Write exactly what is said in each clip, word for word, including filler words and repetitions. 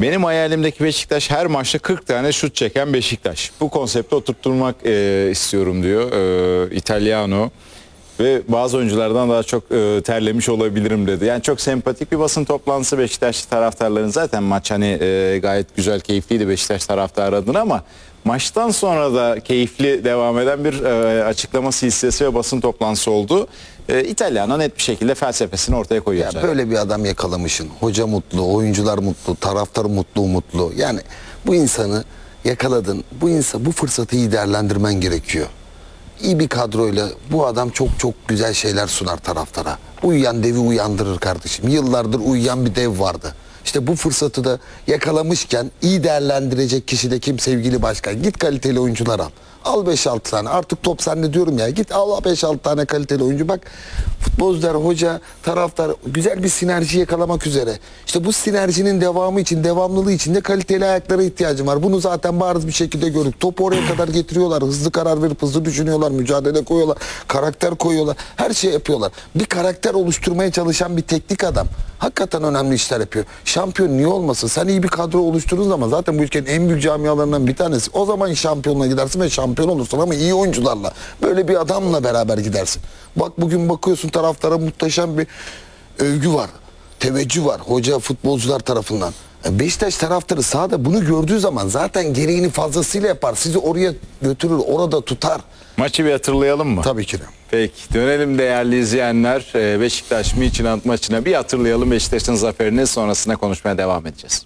Benim hayalimdeki Beşiktaş her maçta kırk tane şut çeken Beşiktaş. Bu konsepti oturtturmak e, istiyorum diyor e, Italiano. Ve bazı oyunculardan daha çok e, terlemiş olabilirim dedi. Yani çok sempatik bir basın toplantısı Beşiktaşlı taraftarların. Zaten maç hani e, gayet güzel, keyifliydi Beşiktaş taraftarı adına ama maçtan sonra da keyifli devam eden bir e, açıklaması, hissesi ve basın toplantısı oldu. E, İtalyan'a net bir şekilde felsefesini ortaya koyuyor. Ya böyle bir adam yakalamışsın. Hoca mutlu, oyuncular mutlu, taraftar mutlu mutlu. Yani bu insanı yakaladın. Bu insan bu fırsatı iyi değerlendirmen gerekiyor. İyi bir kadroyla bu adam çok çok güzel şeyler sunar taraftara. Uyuyan devi uyandırır kardeşim. Yıllardır uyuyan bir dev vardı. İşte bu fırsatı da yakalamışken iyi değerlendirecek kişi de kim sevgili başkan? Git kaliteli oyuncular al. Al beş altı tane. Artık top sende diyorum ya. Git al beş altı tane kaliteli oyuncu. Bak futbolcular, hoca, taraftar güzel bir sinerji yakalamak üzere. İşte bu sinerjinin devamı için, devamlılığı için de kaliteli ayaklara ihtiyacım var. Bunu zaten bariz bir şekilde gördük. Topu oraya kadar getiriyorlar. Hızlı karar verip hızlı düşünüyorlar. Mücadele koyuyorlar. Karakter koyuyorlar. Her şey yapıyorlar. Bir karakter oluşturmaya çalışan bir teknik adam. Hakikaten önemli işler yapıyor. Şampiyon niye olmasın? Sen iyi bir kadro oluşturduğun zaman zaten bu ülkenin en büyük camialarından bir tanesi. O zaman şampiyonluğa gidersin ve şampiyon olursun ama iyi oyuncularla. Böyle bir adamla beraber gidersin. Bak bugün bakıyorsun taraftara muhteşem bir övgü var. Teveccüh var hoca, futbolcular tarafından. Beşiktaş taraftarı sahada bunu gördüğü zaman zaten gereğini fazlasıyla yapar. Sizi oraya götürür, orada tutar. Maçı bir hatırlayalım mı? Tabii ki de. Peki dönelim değerli izleyenler. Beşiktaş Midtjylland maçına bir hatırlayalım. Beşiktaş'ın zaferini, sonrasında konuşmaya devam edeceğiz.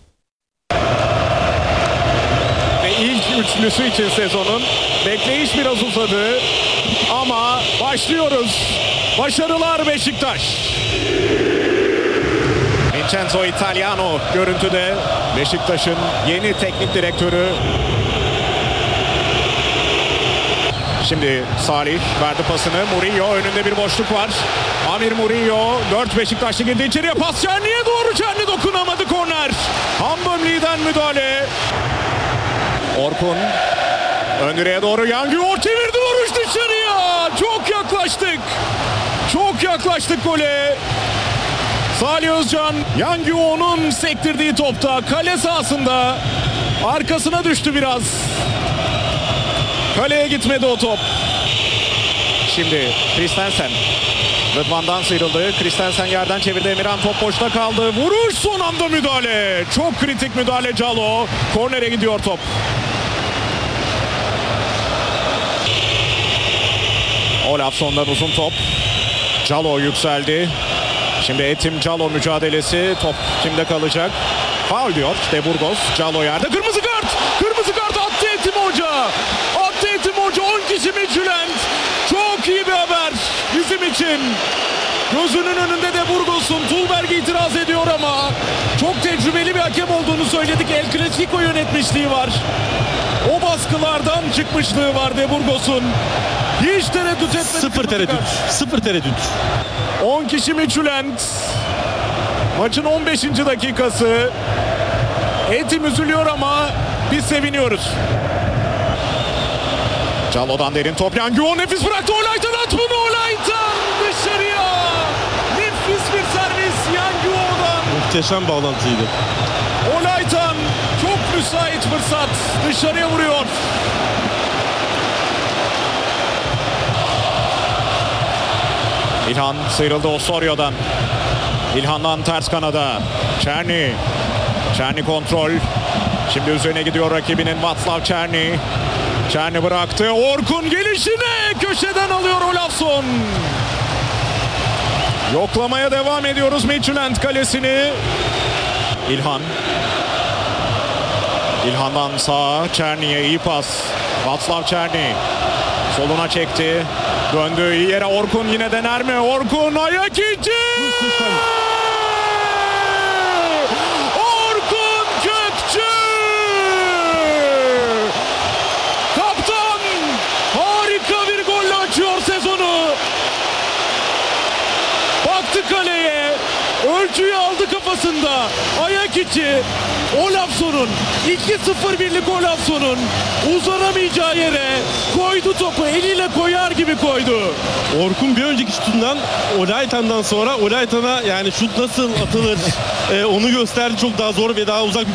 Ve ilk üçlüsü için sezonun bekleyiş biraz uzadı ama başlıyoruz. Başarılar Beşiktaş. Vincenzo Italiano görüntüde, Beşiktaş'ın yeni teknik direktörü. Şimdi Salih verdi pasını. Murillo önünde bir boşluk var. Amir Murillo, dört Beşiktaşlı girdi içeriye, pas Çerni'ye doğru. Çerni dokunamadı, korner. Hambömli'den müdahale. Orkun ön direğe doğru, Yangior çevirdi, vuruş dışarıya. Çok yaklaştık. Çok yaklaştık gole. Salih Özcan, Yangior'un sektirdiği topta kale sahasında arkasına düştü biraz. Kaleye gitmedi o top. Şimdi Christensen. Rıdvan'dan sıyrıldı. Christensen yerden çevirdi. Emirhan top boşta kaldı. Vuruş, son anda müdahale. Çok kritik müdahale Calo. Kornere gidiyor top. Olafson'dan uzun top. Calo yükseldi. Şimdi Etim Calo mücadelesi. Top kimde kalacak? Faul diyor De Burgos. Calo yerde. Kırmızı kart. Kırmızı kart attı Etim Hoca. Attı Etim Hoca. on kişi Midtjylland. Çok iyi bir haber bizim için. Gözünün önünde De Burgos'un. Tulberg itiraz ediyor ama çok tecrübeli bir hakem olduğunu söyledik. El Clasico yönetmişliği var. O baskılardan çıkmışlığı var De Burgos'un. Hiç tereddüt etmedi. Sıfır tereddüt. Sıfır tereddüt. on kişi Midtjylland. Maçın on beşinci dakikası. Etim üzülüyor ama biz seviniyoruz. Calo'dan derin top. Yangior nefis bıraktı. Olaytan at bunu. Olaytan dışarıya. Nefis bir servis Yangior'dan. Muhteşem bağlantıydı. Olaytan çok müsait fırsat. Dışarıya vuruyor. İlhan sıyrıldı Osorio'dan. İlhan'dan ters kanada. Çerni. Çerni kontrol. Şimdi üzerine gidiyor rakibinin Václav Černý. Černý bıraktı. Orkun gelişine köşeden alıyor Olafsson. Yoklamaya devam ediyoruz Midtjylland kalesini. İlhan. İlhan'dan sağa. Černy'ye iyi pas. Václav Černý. Soluna çekti. Döndü iyi yere. Orkun yine dener mi? Orkun ayak içi. Orkun Kökçü. Kaptan harika bir golle açıyor sezonu. Baktı kaleye. Ölçüyü aldı kafasında. Ayak içi. Olafsson'un iki sıfır birlik Olafsson'un uzanamayacağı yere koydu topu, eliyle koyar gibi koydu. Orkun bir önceki şutundan Olaytan'dan sonra Olaytan'a yani şut nasıl atılır e, onu gösterdi. Çok daha zor ve daha uzak